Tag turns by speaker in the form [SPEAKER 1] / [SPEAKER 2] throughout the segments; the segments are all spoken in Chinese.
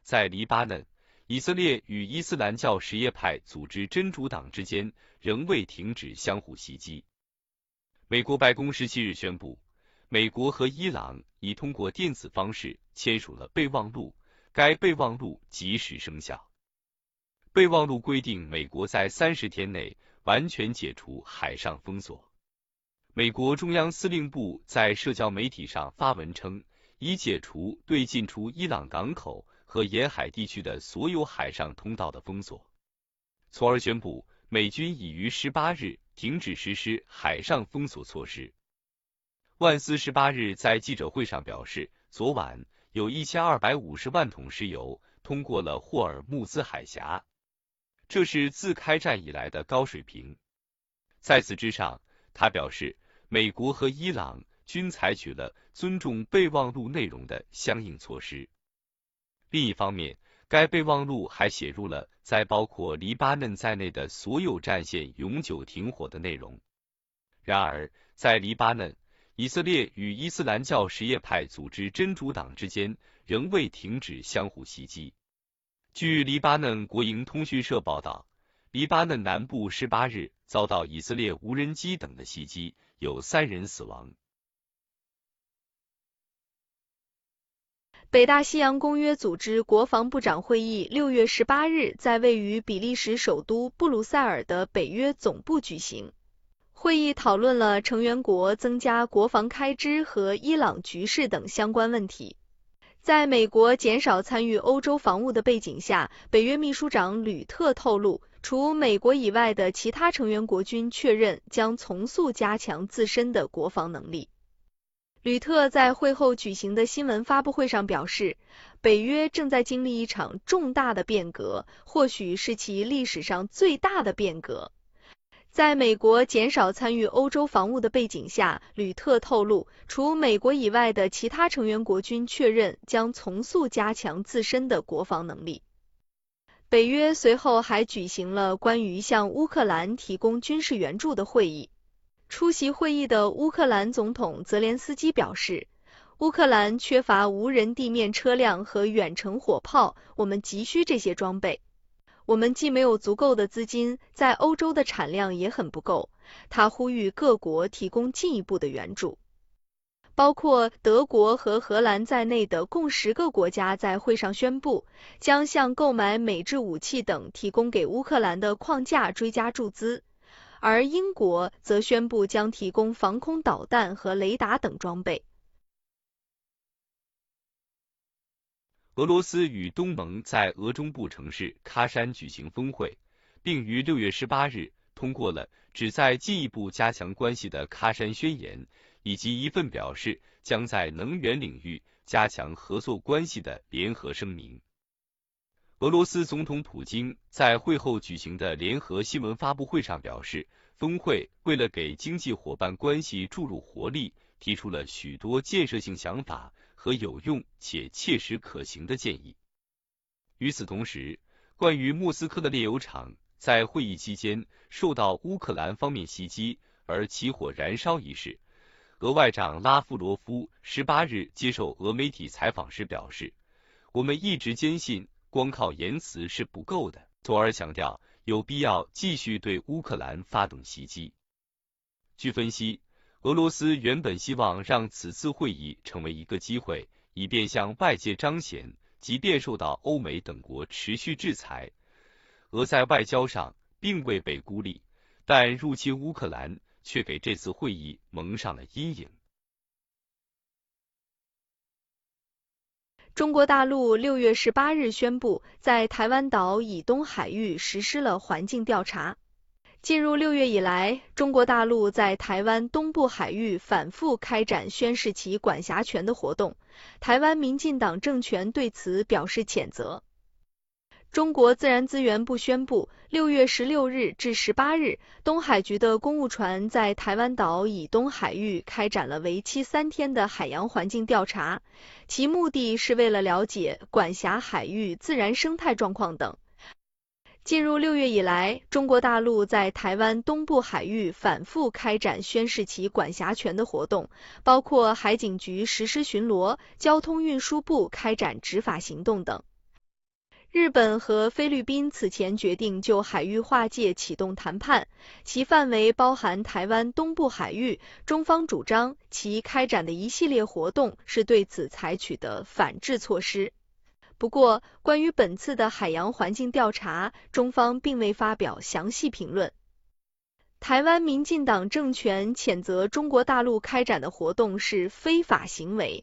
[SPEAKER 1] 在黎巴嫩，以色列与伊斯兰教什叶派组织真主党之间仍未停止相互袭击。美国白宫17日宣布，美国和伊朗已通过电子方式签署了备忘录，该备忘录即时生效。备忘录规定，美国在30天内完全解除海上封锁。美国中央司令部在社交媒体上发文称，已解除对进出伊朗港口和沿海地区的所有海上通道的封锁，从而宣布美军已于18日停止实施海上封锁措施。万斯18日在记者会上表示，昨晚有1250万桶石油通过了霍尔木兹海峡，这是自开战以来的高水平。在此之上，他表示，美国和伊朗均采取了尊重备忘录内容的相应措施。另一方面，该备忘录还写入了在包括黎巴嫩在内的所有战线永久停火的内容。然而，在黎巴嫩，以色列与伊斯兰教什叶派组织真主党之间仍未停止相互袭击。据黎巴嫩国营通讯社报道，黎巴嫩南部18日遭到以色列无人机等的袭击，有3人死亡。
[SPEAKER 2] 北大西洋公约组织国防部长会议6月18日在位于比利时首都布鲁塞尔的北约总部举行。会议讨论了成员国增加国防开支和伊朗局势等相关问题。在美国减少参与欧洲防务的背景下，北约秘书长吕特透露，除美国以外的其他成员国均确认将从速加强自身的国防能力。吕特在会后举行的新闻发布会上表示，北约正在经历一场重大的变革，或许是其历史上最大的变革。在美国减少参与欧洲防务的背景下，吕特透露，除美国以外的其他成员国均确认将从速加强自身的国防能力。北约随后还举行了关于向乌克兰提供军事援助的会议。出席会议的乌克兰总统泽连斯基表示，乌克兰缺乏无人地面车辆和远程火炮，我们急需这些装备。我们既没有足够的资金，在欧洲的产量也很不够。他呼吁各国提供进一步的援助。包括德国和荷兰在内的共10个国家在会上宣布，将向购买美制武器等提供给乌克兰的框架追加注资。而英国则宣布将提供防空导弹和雷达等装备。
[SPEAKER 1] 俄罗斯与东盟在俄中部城市喀山举行峰会，并于6月18日通过了旨在进一步加强关系的喀山宣言，以及一份表示将在能源领域加强合作关系的联合声明。俄罗斯总统普京在会后举行的联合新闻发布会上表示，峰会为了给经济伙伴关系注入活力，提出了许多建设性想法和有用且切实可行的建议。与此同时，关于莫斯科的炼油厂在会议期间受到乌克兰方面袭击而起火燃烧一事，俄外长拉夫罗夫18日接受俄媒体采访时表示，我们一直坚信光靠言辞是不够的，从而强调有必要继续对乌克兰发动袭击。据分析，俄罗斯原本希望让此次会议成为一个机会，以便向外界彰显，即便受到欧美等国持续制裁，俄在外交上并未被孤立，但入侵乌克兰却给这次会议蒙上了阴影。
[SPEAKER 2] 中国大陆6月18日宣布，在台湾岛以东海域实施了环境调查。进入6月以来，中国大陆在台湾东部海域反复开展宣示其管辖权的活动，台湾民进党政权对此表示谴责。中国自然资源部宣布，6月16日至18日，东海局的公务船在台湾岛以东海域开展了为期3天的海洋环境调查，其目的是为了了解管辖海域自然生态状况等。进入6月以来，中国大陆在台湾东部海域反复开展宣示其管辖权的活动，包括海警局实施巡逻、交通运输部开展执法行动等。 日本和菲律宾此前决定就海域划界启动谈判，其范围包含台湾东部海域，中方主张其开展的一系列活动是对此采取的反制措施。不过，关于本次的海洋环境调查，中方并未发表详细评论。台湾民进党政权谴责中国大陆开展的活动是非法行为。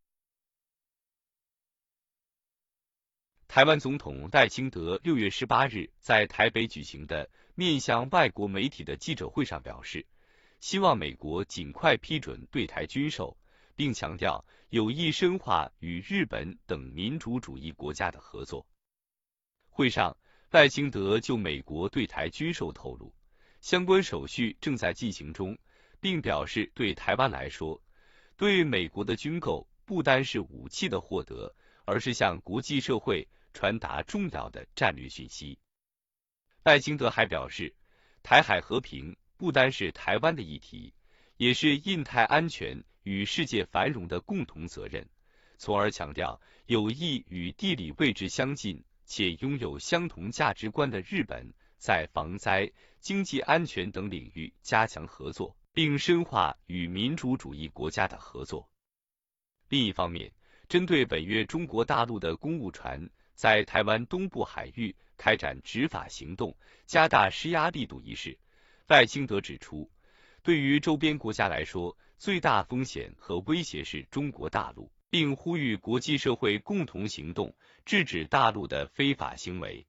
[SPEAKER 1] 台湾总统赖清德6月18日在台北举行的面向外国媒体的记者会上表示，希望美国尽快批准对台军售，并强调有意深化与日本等民主主义国家的合作。会上，赖清德就美国对台军售透露，相关手续正在进行中，并表示对台湾来说，对美国的军购不单是武器的获得，而是向国际社会传达重要的战略讯息。赖清德还表示，台海和平不单是台湾的议题，也是印太安全与世界繁荣的共同责任，从而强调有意与地理位置相近且拥有相同价值观的日本在防灾、经济安全等领域加强合作，并深化与民主主义国家的合作。另一方面，针对本月中国大陆的公务船在台湾东部海域开展执法行动，加大施压力度一事，赖清德指出，对于周边国家来说，最大风险和威胁是中国大陆，并呼吁国际社会共同行动，制止大陆的非法行为。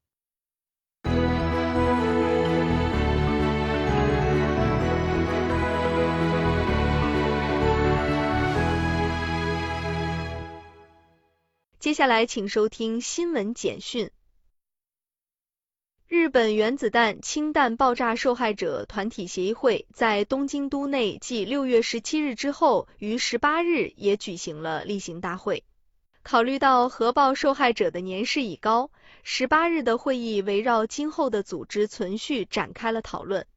[SPEAKER 2] 接下来请收听新闻简讯。日本原子弹氢弹爆炸受害者团体协议会在东京都内继6月17日之后，于18日也举行了例行大会。考虑到核爆受害者的年事已高，18日的会议围绕今后的组织存续展开了讨论。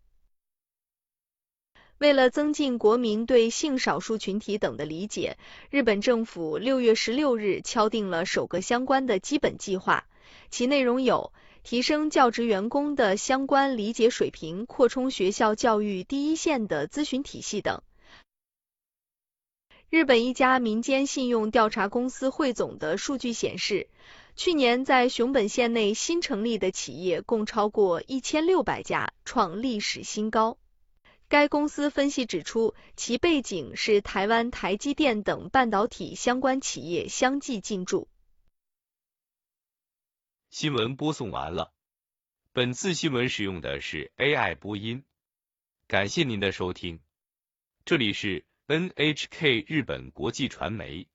[SPEAKER 2] 为了增进国民对性少数群体等的理解，日本政府6月16日敲定了首个相关的基本计划，其内容有提升教职员工的相关理解水平，扩充学校教育第一线的咨询体系等。日本一家民间信用调查公司汇总的数据显示，去年在熊本县内新成立的企业共超过1600家，创历史新高。该公司分析指出，其背景是台湾台积电等半导体相关企业相继进驻。
[SPEAKER 1] 新闻播送完了，本次新闻使用的是 AI 播音，感谢您的收听，这里是 NHK 日本国际传媒。